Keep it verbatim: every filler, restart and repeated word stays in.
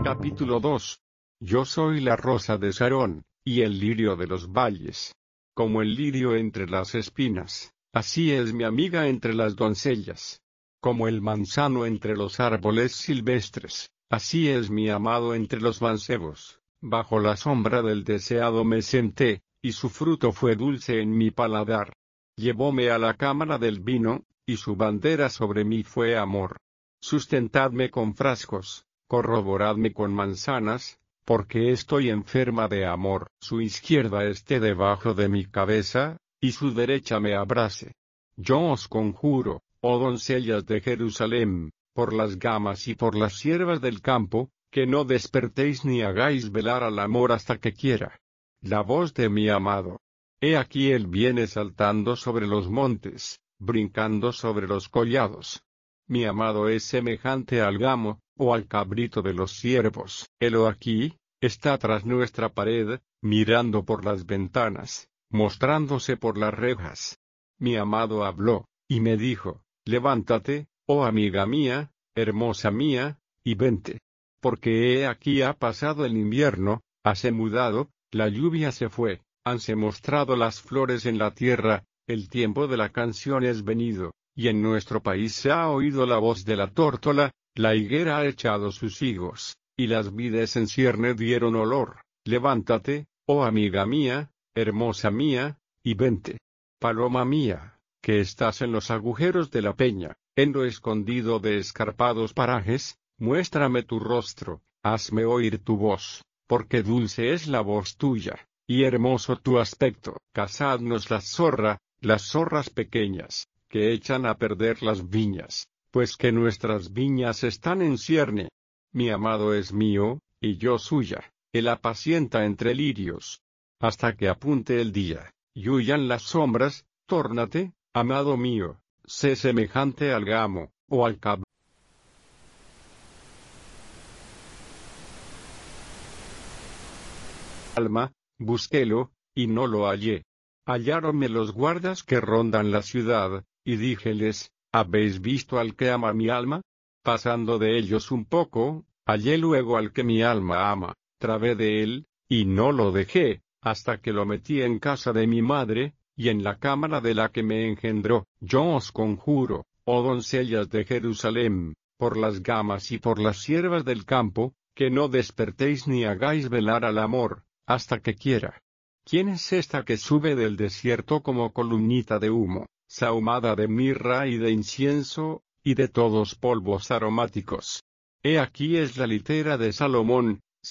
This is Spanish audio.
Capítulo dos. Yo soy la rosa de Sarón, y el lirio de los valles. Como el lirio entre las espinas, así es mi amiga entre las doncellas. Como el manzano entre los árboles silvestres, así es mi amado entre los mancebos. Bajo la sombra del deseado me senté, y su fruto fue dulce en mi paladar. Llevóme a la cámara del vino, y su bandera sobre mí fue amor. Sustentadme con frascos, corroboradme con manzanas, porque estoy enferma de amor. Su izquierda esté debajo de mi cabeza, y su derecha me abrace. Yo os conjuro, oh doncellas de Jerusalén, por las gamas y por las siervas del campo, que no despertéis ni hagáis velar al amor hasta que quiera. La voz de mi amado. He aquí él viene saltando sobre los montes, brincando sobre los collados. Mi amado es semejante al gamo, o al cabrito de los ciervos. Helo aquí, está tras nuestra pared, mirando por las ventanas, mostrándose por las rejas. Mi amado habló, y me dijo, levántate, oh amiga mía, hermosa mía, y vente. Porque he aquí ha pasado el invierno, hase mudado, la lluvia se fue, hanse mostrado las flores en la tierra, el tiempo de la canción es venido. Y en nuestro país se ha oído la voz de la tórtola, la higuera ha echado sus higos, y las vides en cierne dieron olor. Levántate, oh amiga mía, hermosa mía, y vente. Paloma mía, que estás en los agujeros de la peña, en lo escondido de escarpados parajes, muéstrame tu rostro, hazme oír tu voz, porque dulce es la voz tuya, y hermoso tu aspecto. Cazadnos la zorra, las zorras pequeñas, que echan a perder las viñas, pues que nuestras viñas están en cierne. Mi amado es mío, y yo suya, él apacienta entre lirios. Hasta que apunte el día, y huyan las sombras, tórnate, amado mío, sé semejante al gamo, o al cab. Alma, busquélo, y no lo hallé. Halláronme los guardas que rondan la ciudad, y díjeles, ¿habéis visto al que ama mi alma? Pasando de ellos un poco, hallé luego al que mi alma ama, trabé de él, y no lo dejé, hasta que lo metí en casa de mi madre, y en la cámara de la que me engendró. Yo os conjuro, oh doncellas de Jerusalén, por las gamas y por las siervas del campo, que no despertéis ni hagáis velar al amor, hasta que quiera. ¿Quién es esta que sube del desierto como columnita de humo, sahumada de mirra y de incienso, y de todos polvos aromáticos? He aquí es la litera de Salomón,